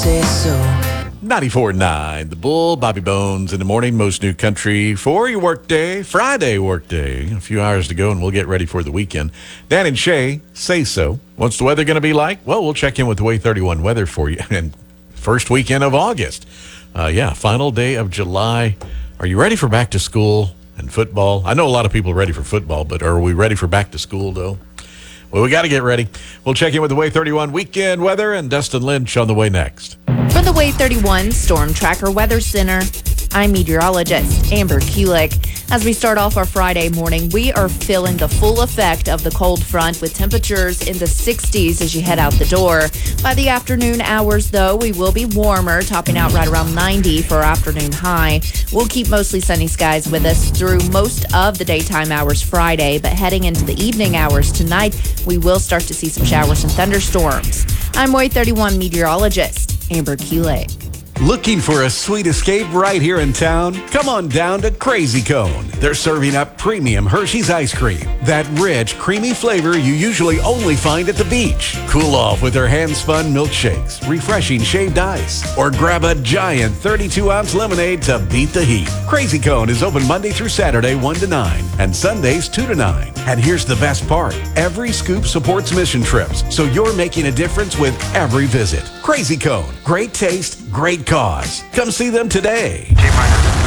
say so. 94.9 The Bull, Bobby Bones in the morning, most new country for your workday, Friday workday. A few hours to go and we'll get ready for the weekend. Dan and Shay say so. What's the weather going to be like? Well, we'll check in with the Way 31 weather for you. And first weekend of August. Final day of July. Are you ready for back to school and football? I know a lot of people are ready for football, but are we ready for back to school, though? Well, we got to get ready. We'll check in with the Way 31 weekend weather and Dustin Lynch on the way next. From the Way 31 Storm Tracker Weather Center, I'm meteorologist Amber Kulik. As we start off our Friday morning, we are feeling the full effect of the cold front with temperatures in the 60s as you head out the door. By the afternoon hours, though, we will be warmer, topping out right around 90 for our afternoon high. We'll keep mostly sunny skies with us through most of the daytime hours Friday, but heading into the evening hours tonight, we will start to see some showers and thunderstorms. I'm Way 31 meteorologist Amber Kulik. Looking for a sweet escape right here in town? Come on down to Crazy Cone. They're serving up premium Hershey's ice cream. That rich, creamy flavor you usually only find at the beach. Cool off with their hand-spun milkshakes, refreshing shaved ice, or grab a giant 32-ounce lemonade to beat the heat. Crazy Cone is open Monday through Saturday 1 to 9 and Sundays 2 to 9. And here's the best part. Every scoop supports mission trips, so you're making a difference with every visit. Crazy Cone. Great taste, great cause. Come see them today.